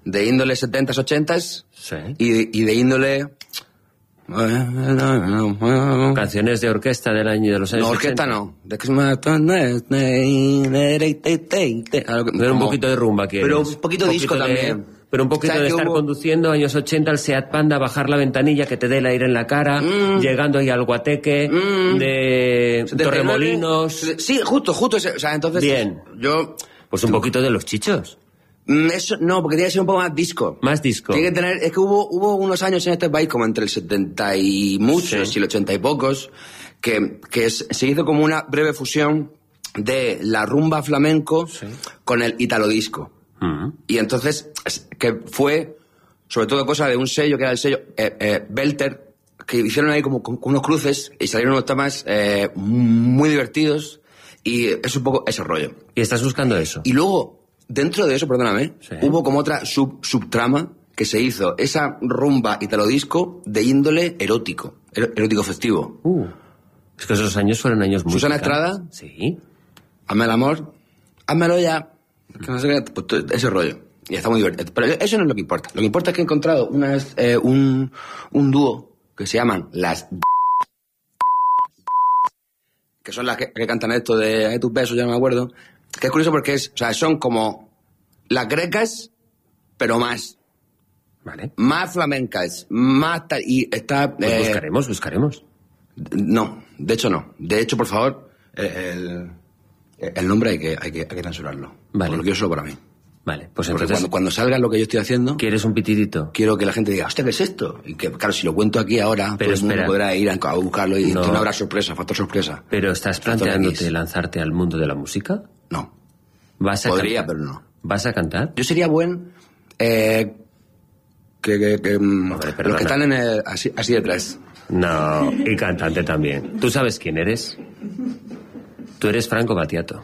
de índole 70s, 80s Sí. y de índole... Canciones de orquesta del año de los años No, orquesta 80. no. Pero un poquito de rumba quieres. Pero un poquito disco también. Pero un poquito ¿Sabes de que estar hubo? conduciendo, años 80, el Seat Panda, bajar la ventanilla, que te dé el aire en la cara, llegando ahí al Guateque, de 79. Torremolinos... Sí, justo ese. O sea, entonces... Bien. Yo... Pues un poquito de Los Chichos. Eso, no, porque tiene que ser un poco más disco. Más disco. Tiene que tener... Es que hubo unos años en este país, como entre el 70 y muchos Sí. y el 80 y pocos, se hizo como una breve fusión de la rumba flamenco con el italo disco. Y entonces, que fue, sobre todo cosa de un sello, que era el sello Belter, que hicieron ahí como con unos cruces y salieron unos temas muy divertidos, y es un poco ese rollo. Y estás buscando eso. Y luego, dentro de eso, perdóname, Sí. hubo como otra subtrama que se hizo, esa rumba italo disco de índole erótico, erótico festivo. Es que esos años fueron años muy... Susana picantes. Estrada. Sí. Hazme el amor, házmelo ya. Que no sé qué, pues, ese rollo. Y está muy divertido. Pero eso no es lo que importa. Lo que importa es que he encontrado un dúo que se llaman las... que son las que cantan esto de tus besos, ya no me acuerdo. Que es curioso porque son como las grecas, pero más. Vale. Más flamencas, más tal. Y está... Pues buscaremos. No, de hecho no. De hecho, por favor, el nombre hay que censurarlo. Vale. Porque lo quiero solo para mí. Vale, pues Porque entonces... cuando salga lo que yo estoy haciendo, ¿Quieres un pitidito? quiero que la gente diga, hostia, ¿qué es esto? Y que, claro, si lo cuento aquí ahora, Pero todo el mundo espera. podrá ir a buscarlo y No. no habrá sorpresa, factor sorpresa. ¿Pero estás Factor planteándote X. lanzarte al mundo de la música? No. ¿Vas a Podría, cantar? pero no. ¿Vas a cantar? Yo sería buen... Hombre, los perdona. que están así detrás. No, y cantante también. ¿Tú sabes quién eres? Tú eres Franco Battiato.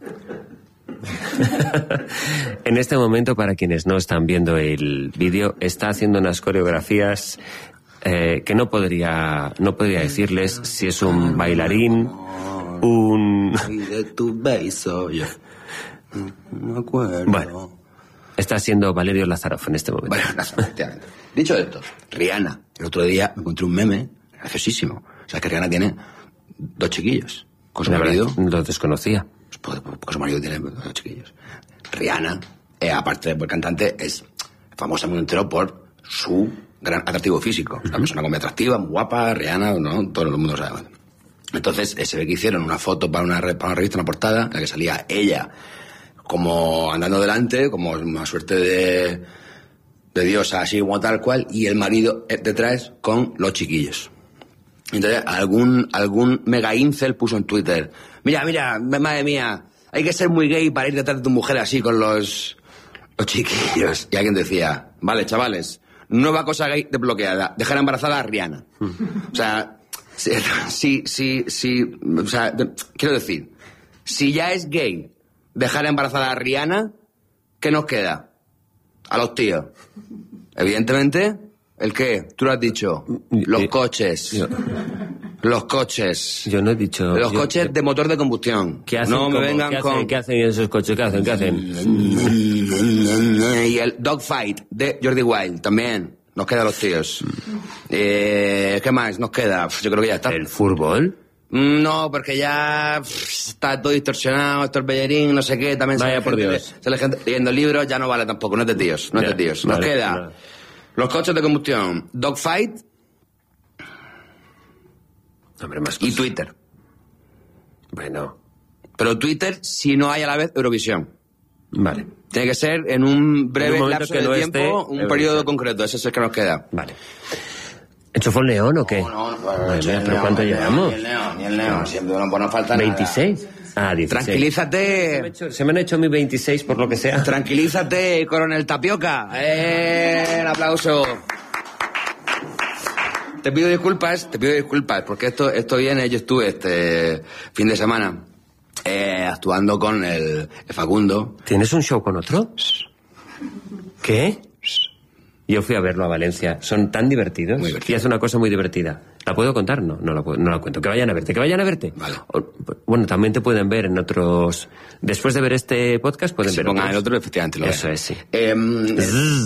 En este momento, para quienes no están viendo el vídeo, está haciendo unas coreografías que no podría decirles si es un bailarín, Y de tu beso, yo no me acuerdo. Bueno, está siendo Valerio Lázaro en este momento. Bueno, efectivamente. Dicho esto, Rihanna. El otro día me encontré un meme graciosísimo. O sea, que Rihanna tiene 2 chiquillos. Con su La verdad, marido. lo desconocía. Porque su marido tiene 2 chiquillos. Rihanna, aparte de por cantante, es famosa muy entero por su gran atractivo físico. Una persona muy atractiva, muy guapa, Rihanna, ¿no? Todo el mundo sabe. Entonces, se ve que hicieron una foto para una revista, una portada, en la que salía ella como andando delante, como una suerte de diosa, así como tal cual, y el marido detrás con los chiquillos. Entonces, algún mega incel puso en Twitter, mira, madre mía, hay que ser muy gay para ir detrás de tu mujer así con los chiquillos. Y alguien decía, vale, chavales, nueva cosa gay desbloqueada, dejar embarazada a Rihanna. O sea, sí, o sea, quiero decir, si ya es gay dejar embarazada a Rihanna, ¿qué nos queda? A los tíos. Evidentemente, ¿el qué? Tú lo has dicho. Los coches. Los coches. Yo no he dicho... Los coches de motor de combustión. ¿Qué hacen? No me vengan ¿Qué hacen esos coches? ¿Qué hacen? Y el Dogfight de Jordi Wild también. Nos queda a los tíos. ¿Qué más nos queda? Yo creo que ya está. ¿El fútbol? No, porque ya está todo distorsionado, esto el bellerín, no sé qué, también Vaya sale por gente, Dios. sale gente leyendo libros, ya no vale tampoco, no es de tíos, no es de tíos. Nos vale, queda vale. los coches de combustión, Dogfight Hombre, más y cosas. Twitter. Bueno, Pero Twitter, si no hay a la vez Eurovisión. vale. Tiene que ser en un breve En un momento lapso que de no tiempo, esté un Eurovisión. periodo concreto, ese es el que nos queda. Vale. ¿Enchufó el león o qué? ¿Pero cuánto llevamos? Ni el neón, siempre no falta nada. ¿26? Ah, 16. Tranquilízate. Se me han hecho mis 26 por lo que sea. Tranquilízate, coronel Tapioca. Un aplauso. Te pido disculpas, porque esto viene, yo estuve este fin de semana actuando con el Facundo. ¿Tienes un show con otro? ¿Qué? Yo fui a verlo a Valencia. Son tan divertidos. Muy divertido. Y hace una cosa muy divertida. ¿La puedo contar? No la cuento. Que vayan a verte. Vale. Bueno, también te pueden ver en otros... Después de ver este podcast pueden Si ver pongan otros. el otro, efectivamente lo Eso ven. es, sí.